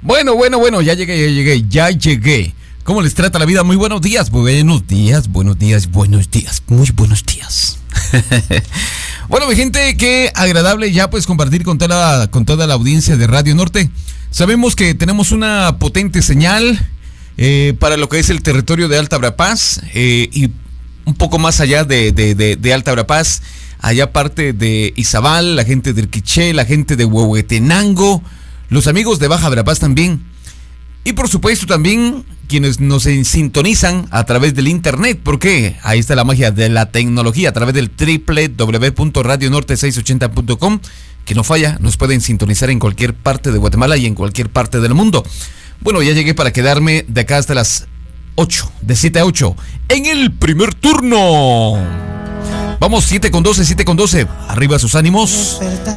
Bueno, ya llegué. ¿Cómo les trata la vida? Muy buenos días, muy buenos días. Bueno, mi gente, qué agradable ya pues compartir con toda la audiencia de Radio Norte. Sabemos que tenemos una potente señal para lo que es el territorio de Alta Verapaz y un poco más allá de Alta Verapaz, allá parte de Izabal, la gente de Irquiché, la gente de Huehuetenango, los amigos de Baja Verapaz también. Y por supuesto también quienes nos sintonizan a través del internet, porque ahí está la magia de la tecnología, a través del www.radionorte680.com, que no falla, nos pueden sintonizar en cualquier parte de Guatemala y en cualquier parte del mundo. Bueno, ya llegué para quedarme de acá hasta las 8, de 7 a 8, en el primer turno. Vamos, 7 con 12, arriba sus ánimos.